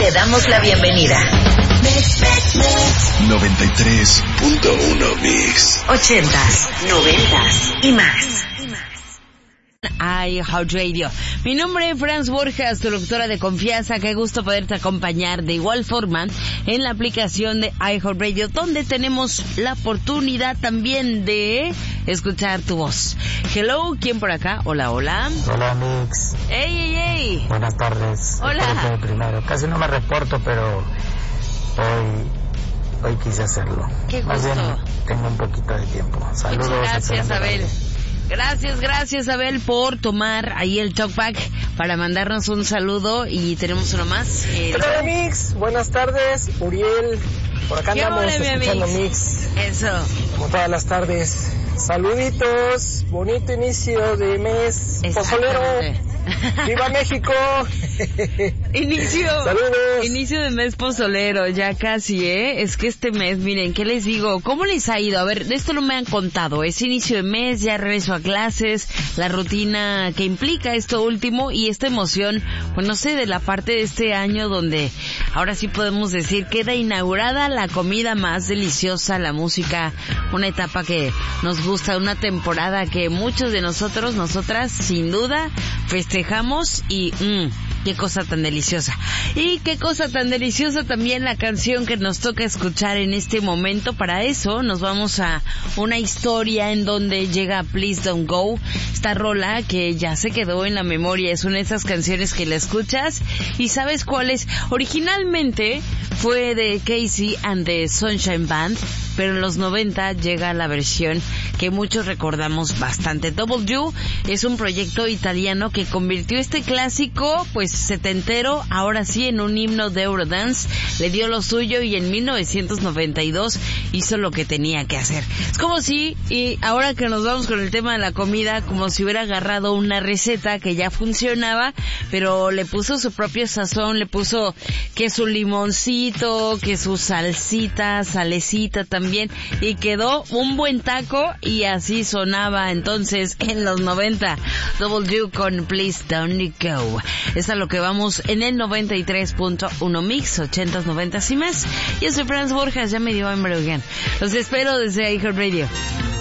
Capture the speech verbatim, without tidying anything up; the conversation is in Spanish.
Te damos la bienvenida. noventa y tres punto uno Mix. Ochentas, noventas y más. iHeartRadio. Mi nombre es Franz Borjas, tu locutora de confianza. Qué gusto poderte acompañar de igual forma en la aplicación de iHeartRadio, donde tenemos la oportunidad también de escuchar tu voz. Hello, ¿quién por acá? Hola, hola. Hola, Mix. Ey, ey, ey. Buenas tardes. Hola. Primero. Casi no me reporto, pero hoy, hoy quise hacerlo. Qué gusto. Más bien, tengo un poquito de tiempo. Saludos. Muchas gracias, Abel. Gracias, gracias, Abel, por tomar ahí el talkback para mandarnos un saludo. Y tenemos uno más. Eh, Hola, Mix. Buenas tardes, Uriel. Por acá andamos hola, escuchando mix? Mix. Eso. Como todas las tardes. Saluditos. Bonito inicio de mes. Pozolero. ¡Viva México! Inicio. Saludos. Inicio de mes pozolero, ya casi, ¿eh? Es que este mes, miren, ¿qué les digo? ¿Cómo les ha ido? A ver, de esto no me han contado. Es inicio de mes, ya regreso a clases, la rutina que implica esto último y esta emoción, pues no sé, de la parte de este año donde ahora sí podemos decir queda inaugurada la comida más deliciosa, la música, una etapa que nos gusta, una temporada que muchos de nosotros, nosotras, sin duda, festejamos y mmm, qué cosa tan deliciosa. Y qué cosa tan deliciosa también la canción que nos toca escuchar en este momento. Para eso nos vamos a una historia en donde llega Please Don't Go, esta rola que ya se quedó en la memoria. Es una de esas canciones que la escuchas y sabes cuál es. Originalmente fue de Casey and the Sunshine Band, pero en los noventa llega la versión que muchos recordamos bastante. Double U es un proyecto italiano que convirtió este clásico, pues setentero, ahora sí en un himno de Eurodance, le dio lo suyo y en mil novecientos noventa y dos hizo lo que tenía que hacer. Es como si, y ahora que nos vamos con el tema de la comida, como si hubiera agarrado una receta que ya funcionaba, pero le puso su propio sazón, le puso que su limoncito, que su salsita, salecita también, y quedó un buen taco y así sonaba entonces en los noventa. Double U con Please Don't Go. Es a lo que vamos en el noventa y tres punto uno Mix, ochentas, noventas y más. Yo soy Franz Borjas, ya me dio hambre, oigan. Los espero desde iHeartRadio.